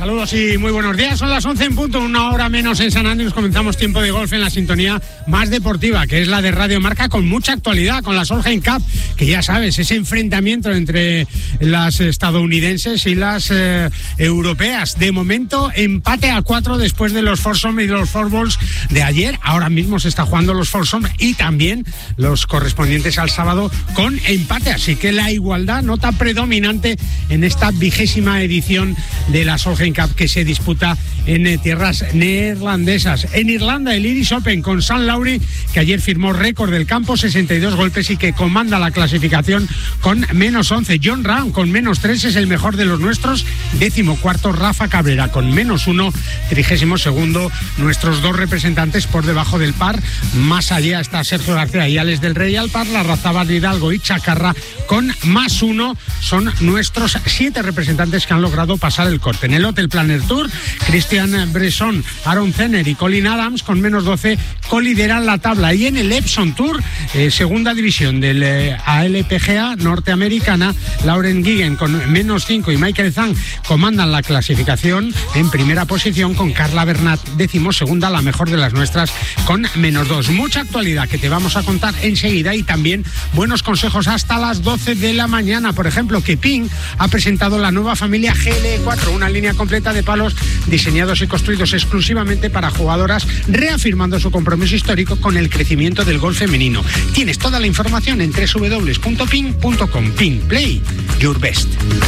Saludos y muy buenos días. Son las 11 en punto, una hora menos en San Andrés. Comenzamos tiempo de golf en la sintonía más deportiva, que es la de Radio Marca, con mucha actualidad, con la Solheim Cup, que ya sabes, ese enfrentamiento entre las estadounidenses y las europeas. De momento, empate a 4 después de los foursome y los fourballs de ayer. Ahora mismo se está jugando los foursome y también los correspondientes al sábado con empate. Así que la igualdad, nota predominante en esta 20ª edición de la Solheim Cup, que se disputa en tierras neerlandesas. En Irlanda, el Irish Open con Sam Lowry, que ayer firmó récord del campo, 62 golpes, y que comanda la clasificación con menos 11. John Ram con menos 3 es el mejor de los nuestros. 14º Rafa Cabrera con menos 1. 32º nuestros dos representantes por debajo del par. Más allá está Sergio García y Alex del Rey al par. Larrazábal, Hidalgo y Chacarra con más 1 son nuestros 7 representantes que han logrado pasar el corte. En el Hotel Planner Tour, Christian Bresson, Aaron Zenner y Colin Adams con menos 12 colideran la tabla. Y en el Epson Tour, segunda división del ALPGA norteamericana, Lauren Guiguen con menos 5 y Michael Zhang comandan la clasificación en primera posición, con Carla Bernat 12ª, la mejor de las nuestras, con menos 2. Mucha actualidad que te vamos a contar enseguida, y también buenos consejos hasta las 12 de la mañana. Por ejemplo, que Ping ha presentado la nueva familia GL4, una línea completa de palos diseñados y construidos exclusivamente para jugadoras, reafirmando su compromiso histórico con el crecimiento del golf femenino. Tienes toda la información en www.ping.com. Ping, play your best.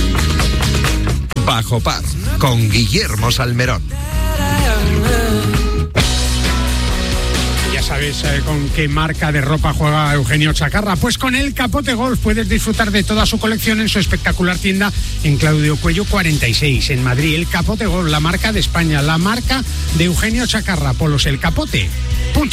Bajo Paz, con Guillermo Salmerón. ¿Sabes con qué marca de ropa juega Eugenio Chacarra? Pues con el Capote Golf puedes disfrutar de toda su colección en su espectacular tienda en Claudio Cuello 46 en Madrid. El Capote Golf, la marca de España, la marca de Eugenio Chacarra. poloselcapote.com.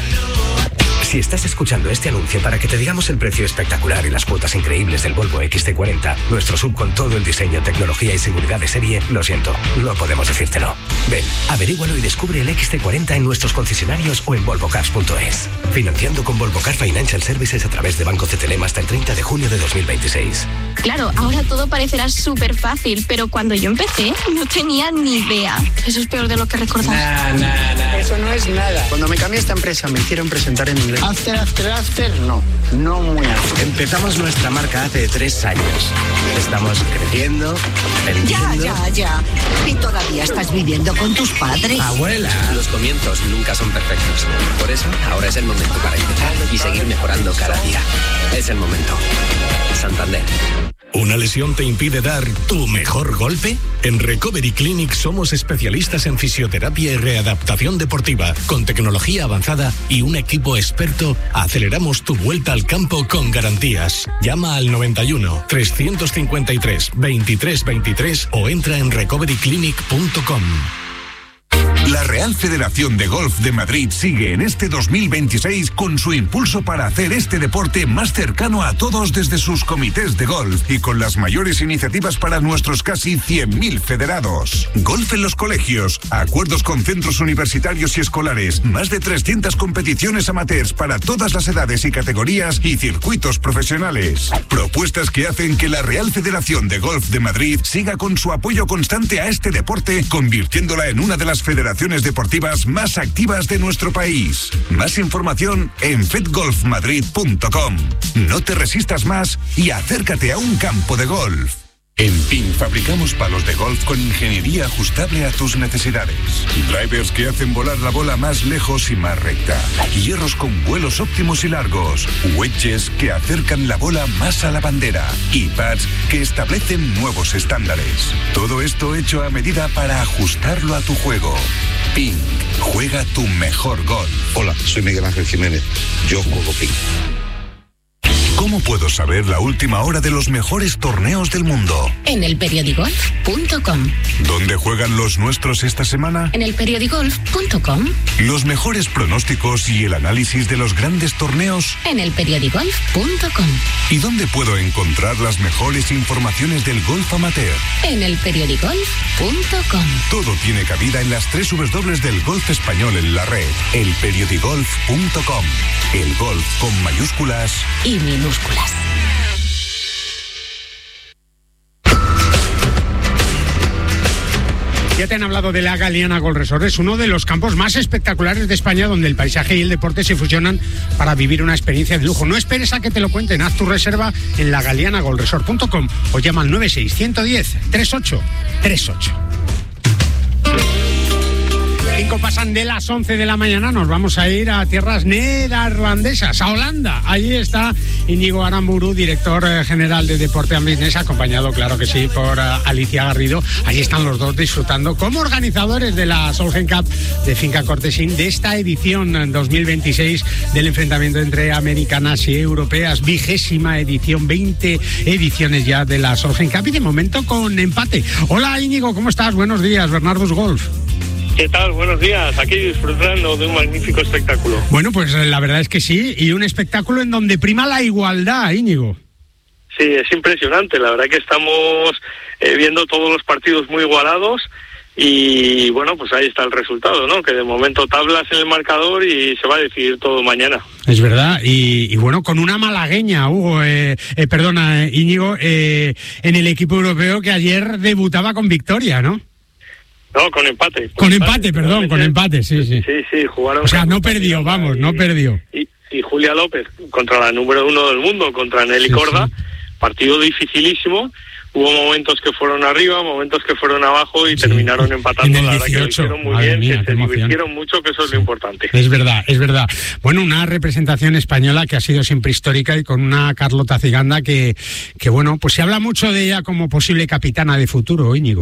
Si estás escuchando este anuncio para que te digamos el precio espectacular y las cuotas increíbles del Volvo XC40, nuestro SUV con todo el diseño, tecnología y seguridad de serie, lo siento, no podemos decírtelo. Ven, averígualo y descubre el XC40 en nuestros concesionarios o en volvocars.es. Financiando con Volvo Car Financial Services a través de Banco CTLM hasta el 30 de junio de 2026. Claro, ahora todo parecerá súper fácil, pero cuando yo empecé no tenía ni idea. Eso es peor de lo que recordaba. Nah. Eso no es nada. Cuando me cambié a esta empresa me hicieron presentar en inglés. After, no muy after. Empezamos nuestra marca hace 3 años. Estamos creciendo, vendiendo... Ya. ¿Y todavía estás viviendo con tus padres? Abuela. Los comienzos nunca son perfectos. Por eso, ahora es el momento para empezar y seguir mejorando cada día. Es el momento. Santander. ¿Una lesión te impide dar tu mejor golpe? En Recovery Clinic somos especialistas en fisioterapia y readaptación deportiva. Con tecnología avanzada y un equipo experto, aceleramos tu vuelta al campo con garantías. Llama al 91 353 23 23 o entra en recoveryclinic.com. La Real Federación de Golf de Madrid sigue en este 2026 con su impulso para hacer este deporte más cercano a todos desde sus comités de golf y con las mayores iniciativas para nuestros casi 100.000 federados. Golf en los colegios, acuerdos con centros universitarios y escolares, más de 300 competiciones amateurs para todas las edades y categorías y circuitos profesionales. Propuestas que hacen que la Real Federación de Golf de Madrid siga con su apoyo constante a este deporte, convirtiéndola en una de las federaciones deportivas más activas de nuestro país. Más información en fedgolfmadrid.com. No te resistas más y acércate a un campo de golf. En PIN fabricamos palos de golf con ingeniería ajustable a tus necesidades. Drivers que hacen volar la bola más lejos y más recta. Hierros con vuelos óptimos y largos. Wedges que acercan la bola más a la bandera. Y pads que establecen nuevos estándares. Todo esto hecho a medida para ajustarlo a tu juego. PIN. Juega tu mejor golf. Hola, soy Miguel Ángel Jiménez. Yo juego PIN. ¿Cómo puedo saber la última hora de los mejores torneos del mundo? En elperiodigolf.com. ¿Dónde juegan los nuestros esta semana? En elperiodigolf.com. Los mejores pronósticos y el análisis de los grandes torneos. En elperiodigolf.com. ¿Y dónde puedo encontrar las mejores informaciones del golf amateur? En elperiodigolf.com. Todo tiene cabida en las 3 W del golf español en la red. elperiodigolf.com. El golf con mayúsculas y minúsculas. Ya te han hablado de la Galiana Golf Resort. Es uno de los campos más espectaculares de España, donde el paisaje y el deporte se fusionan para vivir una experiencia de lujo. No esperes a que te lo cuenten. Haz tu reserva en lagalianagolfresort.com o llama al 96-110-3838. 5 pasan de las 11 de la mañana, nos vamos a ir a tierras neerlandesas, a Holanda. Allí está Íñigo Aramburu, director general de Deporte and Business, acompañado, claro que sí, por Alicia Garrido. Allí están los dos disfrutando como organizadores de la Solheim Cup de Finca Cortesín, de esta edición 2026 del enfrentamiento entre americanas y europeas, 20ª edición, 20 ediciones ya de la Solheim Cup y de momento con empate. Hola Íñigo, ¿cómo estás? Buenos días, Bernardus Golf. ¿Qué tal? Buenos días. Aquí disfrutando de un magnífico espectáculo. Bueno, pues la verdad es que sí, y un espectáculo en donde prima la igualdad, Íñigo. Sí, es impresionante. La verdad que estamos viendo todos los partidos muy igualados y, bueno, pues ahí está el resultado, ¿no? Que de momento tablas en el marcador y se va a decidir todo mañana. Es verdad, y bueno, con una malagueña, Hugo, Íñigo, en el equipo europeo que ayer debutaba con victoria, ¿no? No, con empate. Con empate, sí. Sí, jugaron. O sea, no perdió, no perdió. Y Julia López contra la número 1 del mundo, contra Nelly Corda, partido dificilísimo. Hubo momentos que fueron arriba, momentos que fueron abajo y terminaron empatando. En el 18, la verdad que lo hicieron muy bien, mía, se divirtieron mucho, que eso es lo importante. Es verdad. Bueno, una representación española que ha sido siempre histórica y con una Carlota Ciganda que bueno, pues se habla mucho de ella como posible capitana de futuro, Íñigo.